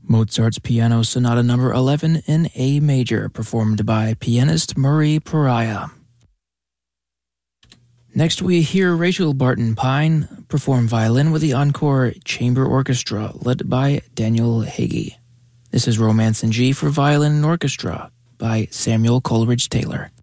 Mozart's Piano Sonata No. 11 in A major, performed by pianist Murray Pariah. Next we hear Rachel Barton Pine perform violin with the Encore Chamber Orchestra, led by Daniel Hagee. This is Romance in G for Violin and Orchestra by Samuel Coleridge Taylor.